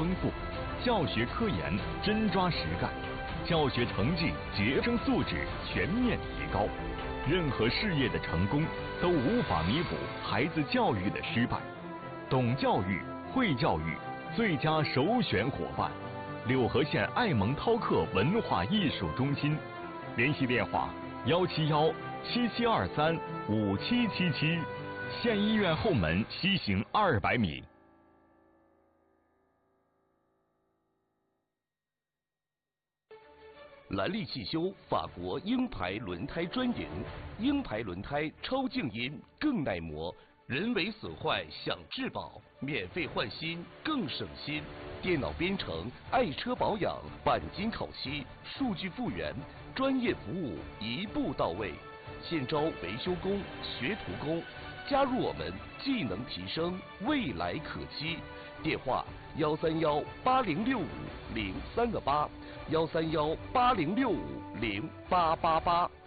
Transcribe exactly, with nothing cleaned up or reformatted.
丰富，教学科研真抓实干，教学成绩、学生素质全面提高。任何事业的成功都无法弥补孩子教育的失败。懂教育、会教育，最佳首选伙伴。柳河县爱蒙饕客文化艺术中心，联系电话：幺七幺七七二三五七七七，县医院后门西行二百米。 兰利汽修法国鹰牌轮胎专营，鹰牌轮胎超静音，更耐磨，人为损坏享质保，免费换新更省心。电脑编程，爱车保养，钣金烤漆，数据复原，专业服务一步到位。现招维修工、学徒工，加入我们，技能提升，未来可期。电话：幺三幺八零六五零三个八。幺三幺八零六五零八八八。